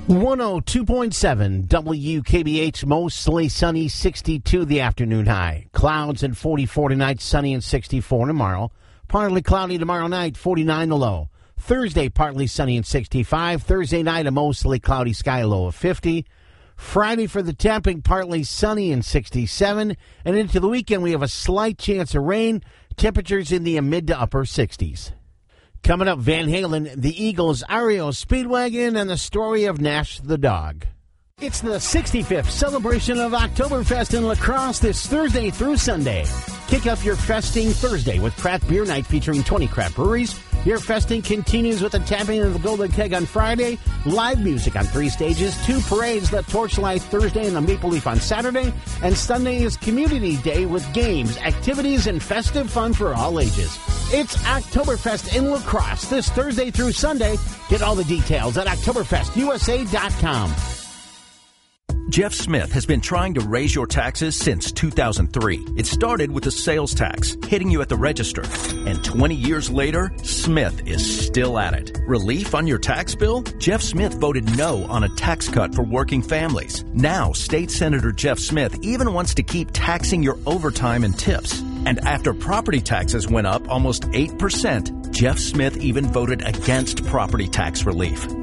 102.7 WKBH, mostly sunny, 62 the afternoon high. Clouds and 44 tonight, sunny and 64 tomorrow. Partly cloudy tomorrow night, 49 the low. Thursday, partly sunny and 65. Thursday night, a mostly cloudy sky, low of 50. Friday for the temping, partly sunny and 67. And into the weekend, we have a slight chance of rain. Temperatures in the mid to upper 60s. Coming up, Van Halen, the Eagles, REO Speedwagon, and the story of Nash the dog. It's the 65th celebration of Oktoberfest in La Crosse this Thursday through Sunday. Kick off your festing Thursday with craft beer night featuring 20 craft breweries. Your festing continues with the tapping of the Golden Keg on Friday, live music on 3 stages, 2 parades, the Torchlight Thursday and the Maple Leaf on Saturday, and Sunday is Community Day with games, activities, and festive fun for all ages. It's Oktoberfest in La Crosse this Thursday through Sunday. Get all the details at OktoberfestUSA.com. Jeff Smith has been trying to raise your taxes since 2003. It started with the sales tax, hitting you at the register. And 20 years later, Smith is still at it. Relief on your tax bill? Jeff Smith voted no on a tax cut for working families. Now, State Senator Jeff Smith even wants to keep taxing your overtime and tips. And after property taxes went up almost 8%, Jeff Smith even voted against property tax relief.